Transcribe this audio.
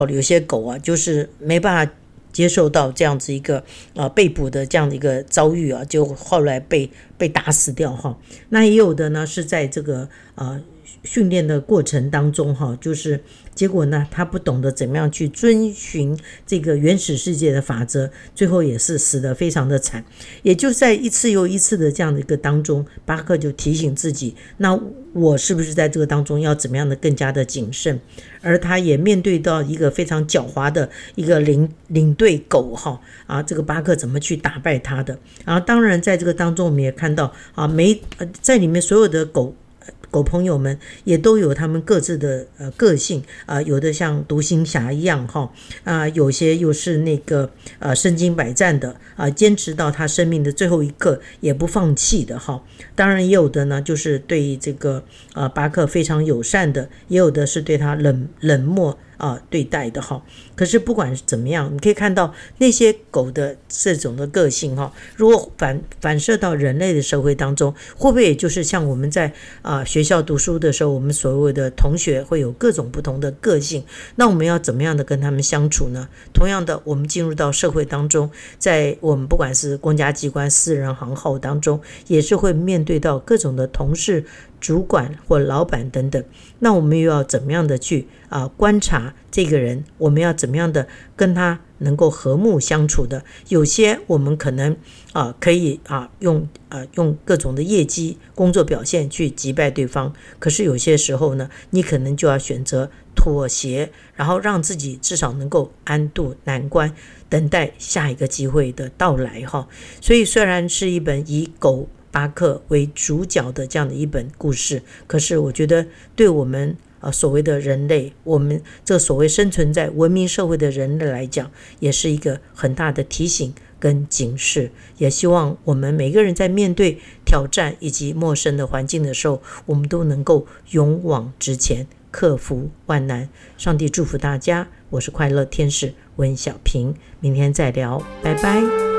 有些狗啊，就是没办法接受到这样子一个被捕的这样的一个遭遇啊，就后来被打死掉哈。那也有的呢是在这个训练的过程当中哈，就是结果呢他不懂得怎么样去遵循这个原始世界的法则，最后也是死得非常的惨。也就在一次又一次的这样的一个当中，巴克就提醒自己，那我是不是在这个当中要怎么样的更加的谨慎。而他也面对到一个非常狡猾的一个领队狗哈这个巴克怎么去打败他的。然后当然在这个当中我们也看到在里面所有的狗朋友们也都有他们各自的个性有的像独行侠一样有些又是那个身经百战的坚持到他生命的最后一刻也不放弃的当然也有的呢就是对这个巴克非常友善的，也有的是对他冷漠对待的可是不管怎么样，你可以看到那些狗的这种的个性如果反射到人类的社会当中，会不会也就是像我们在学校读书的时候，我们所谓的同学会有各种不同的个性，那我们要怎么样的跟他们相处呢？同样的，我们进入到社会当中，在我们不管是公家机关、私人行号当中，也是会面对到各种的同事、主管或老板等等，那我们又要怎么样的去观察这个人，我们要怎么样的跟他能够和睦相处的。有些我们可能可以用各种的业绩工作表现去击败对方，可是有些时候呢，你可能就要选择妥协，然后让自己至少能够安度难关，等待下一个机会的到来所以虽然是一本以狗巴克为主角的这样的一本故事，可是我觉得对我们所谓的人类，我们这所谓生存在文明社会的人类来讲，也是一个很大的提醒跟警示。也希望我们每个人在面对挑战以及陌生的环境的时候，我们都能够勇往直前，克服万难。上帝祝福大家，我是快乐天使温小平，明天再聊，拜拜。